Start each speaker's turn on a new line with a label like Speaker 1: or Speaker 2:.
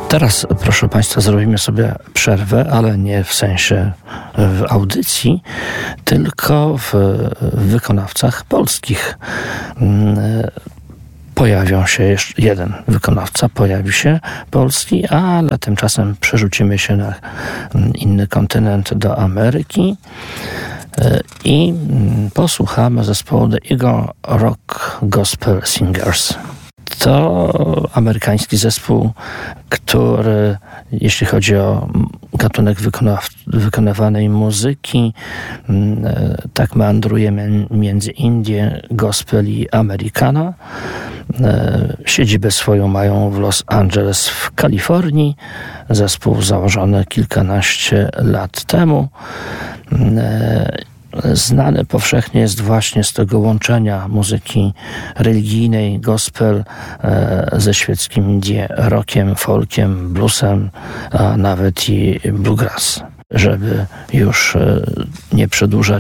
Speaker 1: Teraz, proszę Państwa, zrobimy sobie przerwę, ale nie w sensie w audycji, tylko w wykonawcach polskich. Pojawią się jeszcze jeden wykonawca, pojawi się polski, ale tymczasem przerzucimy się na inny kontynent, do Ameryki i posłuchamy zespołu The Eagle Rock Gospel Singers. To amerykański zespół, który, jeśli chodzi o gatunek wykonywanej muzyki, tak meandruje między Indię, gospel i Amerykana. Siedzibę swoją mają w Los Angeles w Kalifornii. Zespół założony kilkanaście lat temu. Znany powszechnie jest właśnie z tego łączenia muzyki religijnej, gospel ze świeckim indie rockiem, folkiem, bluesem, a nawet i bluegrass. Żeby już nie przedłużać